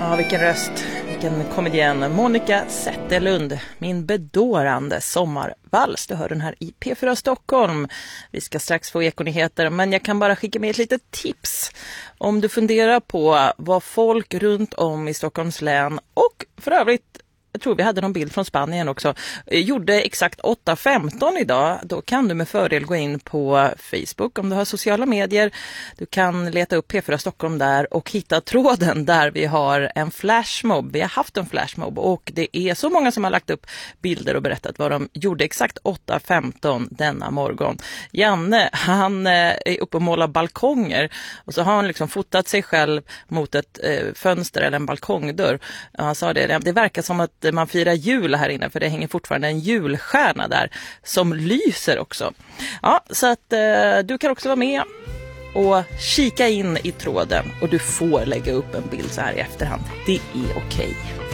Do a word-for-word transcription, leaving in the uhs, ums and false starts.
Ja, vilken röst, vilken komedian. Monica Zetterlund, min bedårande sommarvals. Du hör den här i P fyra Stockholm. Vi ska strax få ekonyheter, men jag kan bara skicka med ett litet tips. Om du funderar på vad folk runt om i Stockholms län och för övrigt, jag tror vi hade någon bild från Spanien också, gjorde exakt åtta femton idag. Då kan du med fördel gå in på Facebook om du har sociala medier. Du kan leta upp P fyra Stockholm där och hitta tråden där vi har en flashmob. Vi har haft en flashmob och det är så många som har lagt upp bilder och berättat vad de gjorde exakt åtta femton denna morgon. Janne, han är uppe och målar balkonger och så har han liksom fotat sig själv mot ett eh, fönster eller en balkongdörr. Han sa det, det verkar som att man firar jul här inne, för det hänger fortfarande en julstjärna där som lyser också. Ja, så att eh, du kan också vara med och kika in i tråden och du får lägga upp en bild så här i efterhand. Det är okej.